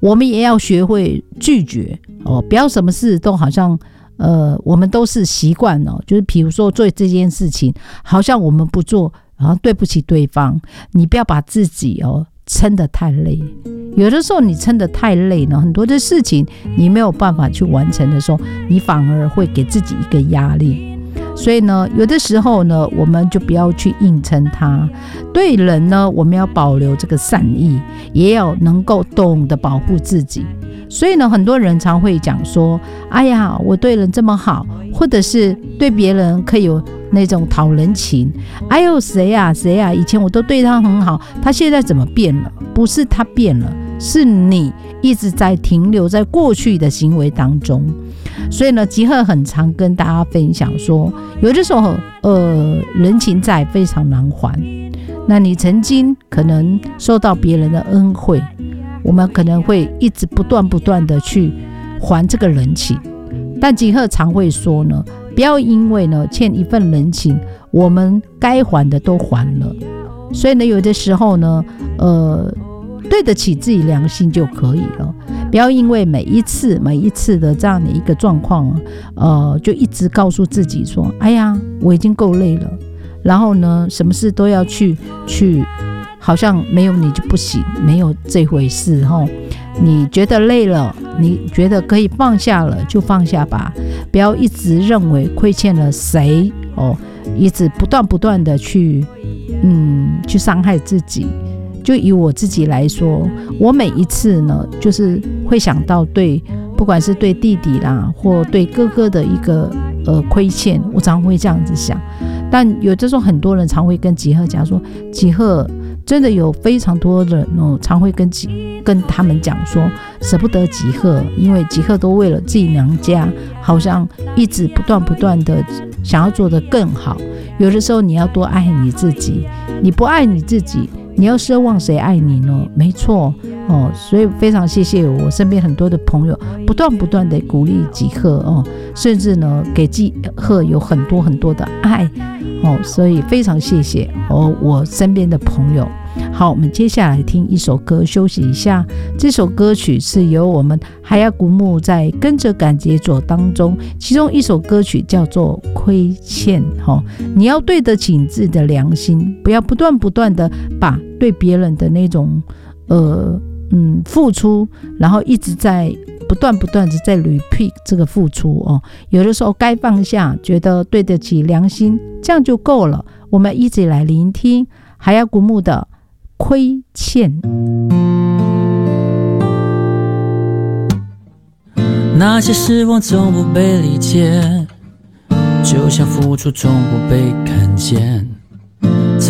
我们也要学会拒绝不要什么事都好像我们都是习惯就是比如说做这件事情好像我们不做然后对不起对方，你不要把自己撑得太累，有的时候你撑得太累呢，很多的事情你没有办法去完成的时候，你反而会给自己一个压力。所以呢，有的时候呢，我们就不要去硬撑它。对人呢，我们要保留这个善意，也要能够懂得保护自己。所以呢，很多人常会讲说：“哎呀，我对人这么好，或者是对别人可以有那种讨人情。哎呦，谁呀，以前我都对他很好，他现在怎么变了？不是他变了，是你一直在停留在过去的行为当中。”所以呢，吉赫很常跟大家分享说，有的时候人情债非常难还。那你曾经可能受到别人的恩惠，我们可能会一直不断的去还这个人情。但吉赫常会说呢，不要因为呢欠一份人情，我们该还的都还了。所以呢，有的时候呢，对得起自己良心就可以了，不要因为每一次的这样的一个状况，就一直告诉自己说：“哎呀，我已经够累了。”然后呢，什么事都要去，好像没有你就不行，没有这回事哈。你觉得累了，你觉得可以放下了，就放下吧，不要一直认为亏欠了谁一直不断的去伤害自己。就以我自己来说，我每一次呢，就是会想到不管是对弟弟啦，或对哥哥的一个亏欠，我常会这样子想。但有的时候很多人常会跟吉赫讲说，吉赫真的有非常多人常会跟他们讲说，舍不得吉赫，因为吉赫都为了自己娘家，好像一直不断的想要做得更好。有的时候你要多爱你自己，你不爱你自己，你要奢望谁爱你呢？没错所以非常谢谢我身边很多的朋友不断的鼓励吉赫甚至呢给吉赫有很多的爱所以非常谢谢我身边的朋友。好，我们接下来听一首歌休息一下。这首歌曲是由我们海亚古木在跟着感觉走当中，其中一首歌曲叫做亏欠你要对得起自己的良心，不要不断的把对别人的那种付出，然后一直在不断的在 repeat 这个付出有的时候该放下，觉得对得起良心，这样就够了。我们一起来聆听海亚古木的亏欠。 那些失望总不被理解，就像付出从不被看见，